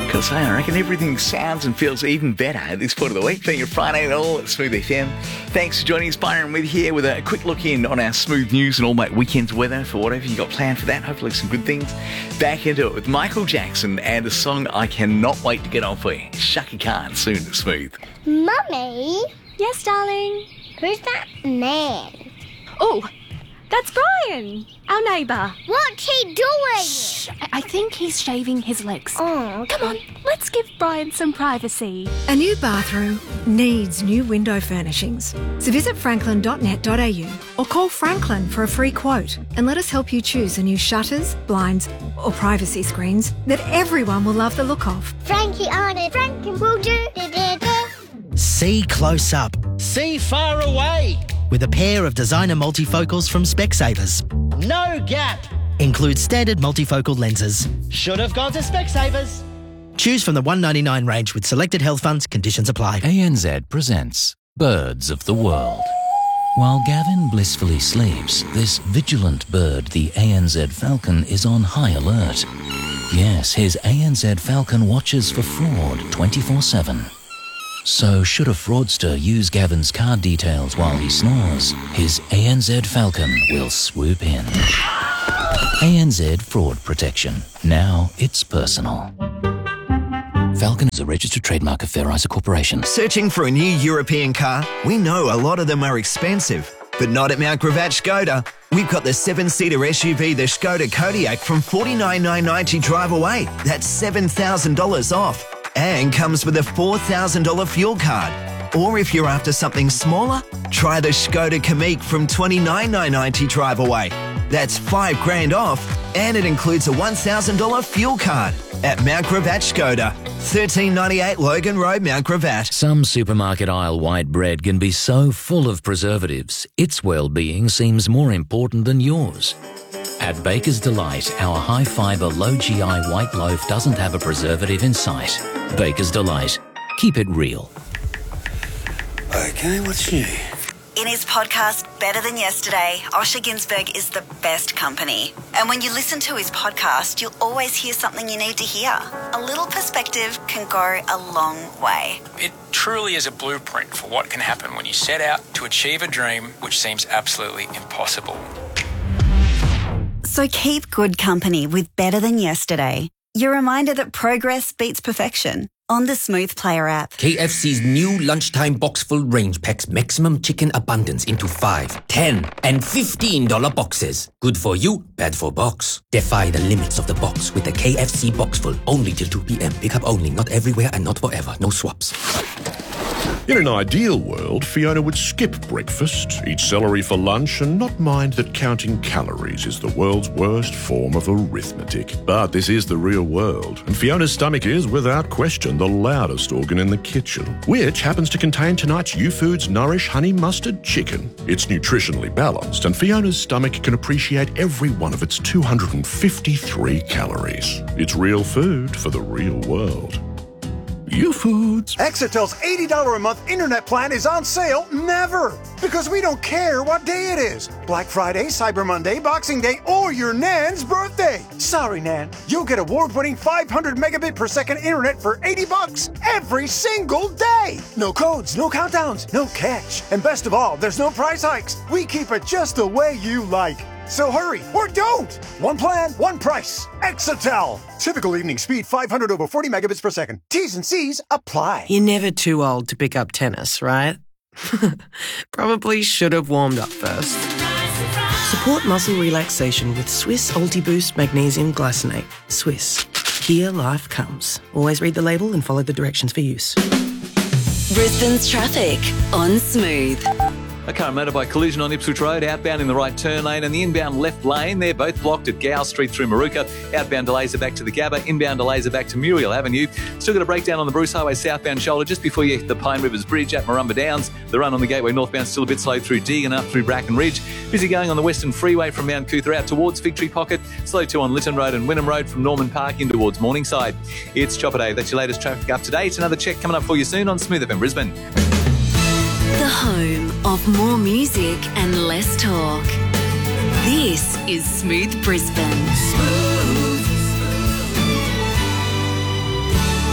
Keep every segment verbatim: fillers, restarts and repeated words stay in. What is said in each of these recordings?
Because I reckon everything sounds and feels even better at this point of the week, being a Friday at all at Smooth F M. Thanks for joining us, Byron, with here with a quick look in on our Smooth news and all my weekend's weather for whatever you got planned for that. Hopefully some good things. Back into it with Michael Jackson and a song I cannot wait to get on for you. Shaka Khan, soon at Smooth. Mummy? Yes, darling? Who's that man? Oh, that's Brian, our neighbour. What's he doing? Shh, I think he's shaving his legs. Oh, okay. Come on, let's give Brian some privacy. A new bathroom needs new window furnishings. So visit franklin dot net dot a u or call Franklin for a free quote and let us help you choose the new shutters, blinds or privacy screens that everyone will love the look of. Frankie on it. Frankie will do. See close up. See far away. With a pair of designer multifocals from Specsavers. No gap. Includes standard multifocal lenses. Should have gone to Specsavers. Choose from the one ninety-nine range with selected health funds. Conditions apply. A N Z presents Birds of the World. While Gavin blissfully sleeps, this vigilant bird, the A N Z falcon, is on high alert. Yes, his A N Z falcon watches for fraud twenty-four seven. So should a fraudster use Gavin's card details while he snores, his A N Z Falcon will swoop in. A N Z Fraud Protection. Now it's personal. Falcon is a registered trademark of Fair Isa Corporation. Searching for a new European car? We know a lot of them are expensive, but not at Mount Gravatt Skoda. We've got the seven-seater S U V, the Skoda Kodiaq, from forty-nine thousand nine hundred ninety drive away. That's seven thousand dollars off. And comes with a four thousand dollars fuel card. Or if you're after something smaller, try the Skoda Kamiq from twenty-nine thousand nine hundred ninety drive away. That's five grand off, and it includes a one thousand dollars fuel card at Mount Gravatt Skoda, thirteen ninety-eight Logan Road, Mount Gravatt. Some supermarket aisle white bread can be so full of preservatives, its well-being seems more important than yours. At Baker's Delight, our high-fibre, low-G I white loaf doesn't have a preservative in sight. Baker's Delight. Keep it real. Okay, what's new? In his podcast, Better Than Yesterday, Osher Ginsberg is the best company. And when you listen to his podcast, you'll always hear something you need to hear. A little perspective can go a long way. It truly is a blueprint for what can happen when you set out to achieve a dream which seems absolutely impossible. So keep good company with Better Than Yesterday. Your reminder that progress beats perfection on the Smooth Player app. K F C's new lunchtime box full range packs maximum chicken abundance into five, ten, and fifteen dollar boxes. Good for you, bad for box. Defy the limits of the box with the K F C box full only till two p.m. Pickup only, not everywhere and not forever. No swaps. In an ideal world, Fiona would skip breakfast, eat celery for lunch, and not mind that counting calories is the world's worst form of arithmetic. But this is the real world, and Fiona's stomach is, without question, the loudest organ in the kitchen, which happens to contain tonight's U-Foods Nourish Honey Mustard Chicken. It's nutritionally balanced, and Fiona's stomach can appreciate every one of its two hundred fifty-three calories. It's real food for the real world. U-Foods. Exitel's eighty dollars a month internet plan is on sale never, because we don't care what day it is. Black Friday, Cyber Monday, Boxing Day, or your Nan's birthday. Sorry, Nan. You'll get award-winning five hundred megabit per second internet for eighty bucks every single day. No codes, no countdowns, no catch. And best of all, there's no price hikes. We keep it just the way you like. So hurry, or don't! One plan, one price. Exitel. Typical evening speed, five hundred over forty megabits per second. T's and C's apply. You're never too old to pick up tennis, right? Probably should have warmed up first. Support muscle relaxation with Swiss Ultiboost Magnesium Glycinate. Swiss. Here life comes. Always read the label and follow the directions for use. Brisbane's traffic on Smooth. A car motorbike collision on Ipswich Road, outbound in the right turn lane and the inbound left lane. They're both blocked at Gow Street through Maruka. Outbound delays are back to the Gabba. Inbound delays are back to Muriel Avenue. Still got a breakdown on the Bruce Highway southbound shoulder just before you hit the Pine Rivers Bridge at Marumba Downs. The run on the Gateway northbound still a bit slow through Deagon up through Bracken Ridge. Busy going on the Western Freeway from Mount Cootha out towards Victory Pocket. Slow too on Lytton Road and Wynnum Road from Norman Park in towards Morningside. It's Chopper Day. That's your latest traffic up to date. Another check coming up for you soon on Smooth F M Brisbane. The home of more music and less talk. This is Smooth Brisbane. Smooth.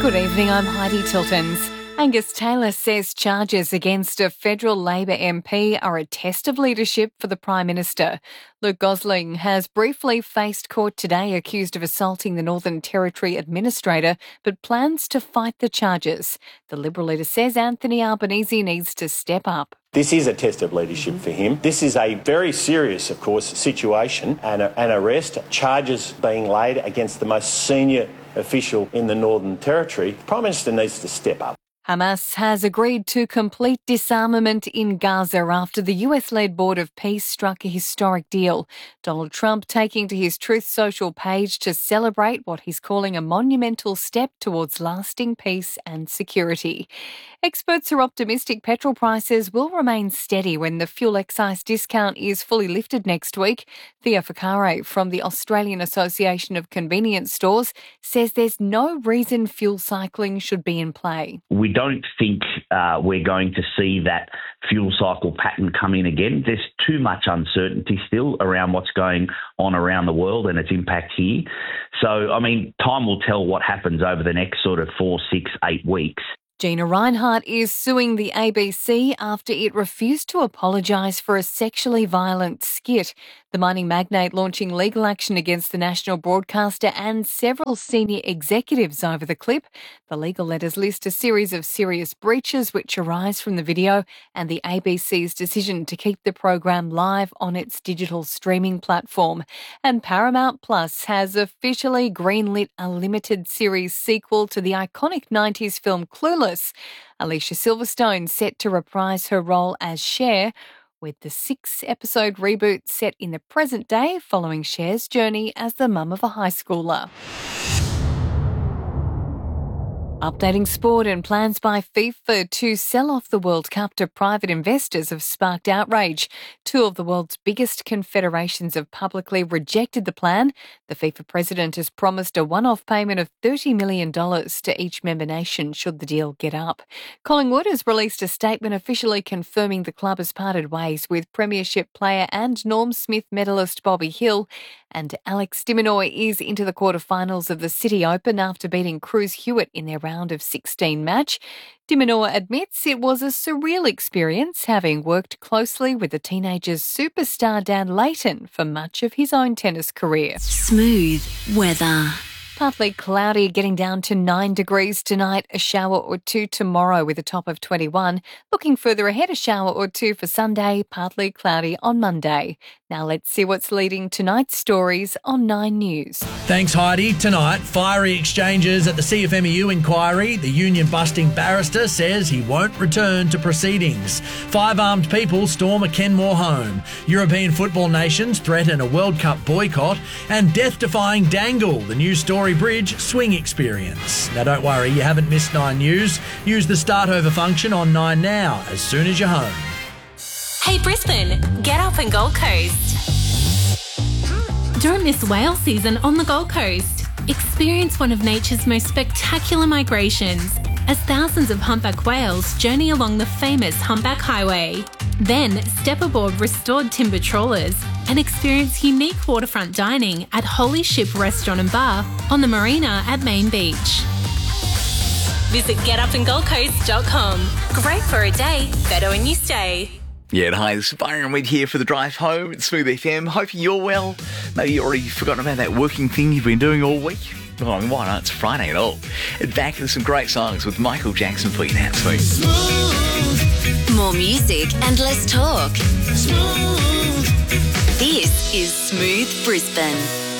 Good evening, I'm Heidi Tiltons. Angus Taylor says charges against a federal Labor M P are a test of leadership for the Prime Minister. Luke Gosling has briefly faced court today accused of assaulting the Northern Territory Administrator, but plans to fight the charges. The Liberal leader says Anthony Albanese needs to step up. This is a test of leadership for him. This is a very serious, of course, situation and a, an arrest, charges being laid against the most senior official in the Northern Territory. The Prime Minister needs to step up. Hamas has agreed to complete disarmament in Gaza after the U S-led Board of Peace struck a historic deal. Donald Trump taking to his Truth Social page to celebrate what he's calling a monumental step towards lasting peace and security. Experts are optimistic petrol prices will remain steady when the fuel excise discount is fully lifted next week. Theo Ficare from the Australian Association of Convenience Stores says there's no reason fuel cycling should be in play. We don't think uh, we're going to see that fuel cycle pattern come in again. There's too much uncertainty still around what's going on around the world and its impact here. So, I mean, time will tell what happens over the next sort of four, six, eight weeks. Gina Reinhart is suing the A B C after it refused to apologise for a sexually violent skit. The mining magnate launching legal action against the national broadcaster and several senior executives over the clip. The legal letters list a series of serious breaches which arise from the video and the A B C's decision to keep the program live on its digital streaming platform. And Paramount Plus has officially greenlit a limited series sequel to the iconic nineties film Clueless. Alicia Silverstone set to reprise her role as Cher, with the six-episode reboot set in the present day following Cher's journey as the mum of a high schooler. Updating sport, and plans by FIFA to sell off the World Cup to private investors have sparked outrage. Two of the world's biggest confederations have publicly rejected the plan. The FIFA president has promised a one-off payment of thirty million dollars to each member nation should the deal get up. Collingwood has released a statement officially confirming the club has parted ways with Premiership player and Norm Smith medalist Bobby Hill, and Alex de Minaur is into the quarterfinals of the City Open after beating Cruz Hewitt in their round of sixteen match. De Minaur admits it was a surreal experience, having worked closely with the teenager's superstar Dan Leighton for much of his own tennis career. Smooth weather. Partly cloudy, getting down to nine degrees tonight, a shower or two tomorrow with a top of twenty-one. Looking further ahead, a shower or two for Sunday, partly cloudy on Monday. Now let's see what's leading tonight's stories on Nine News. Thanks, Heidi. Tonight, fiery exchanges at the C F M E U inquiry. The union-busting barrister says he won't return to proceedings. Five armed people storm a Kenmore home. European football nations threaten a World Cup boycott. And death-defying Dangle, the new Story Bridge swing experience. Now, don't worry, you haven't missed Nine News. Use the start over function on Nine Now as soon as you're home. Hey Brisbane, get up and Gold Coast. Don't miss whale season on the Gold Coast. Experience one of nature's most spectacular migrations as thousands of humpback whales journey along the famous Humpback Highway. Then step aboard restored timber trawlers and experience unique waterfront dining at Holy Ship Restaurant and Bar on the marina at Main Beach. Visit get up and gold coast dot com. Great for a day, better when you stay. Yeah, hi, this is Byron Weed here for the drive home at Smooth F M. Hope you're well. Maybe you've already forgotten about that working thing you've been doing all week. Oh, I mean, why not? It's Friday at all. And back with some great songs with Michael Jackson for you now, Smooth. Smooth. More music and less talk. Smooth. This is Smooth Brisbane.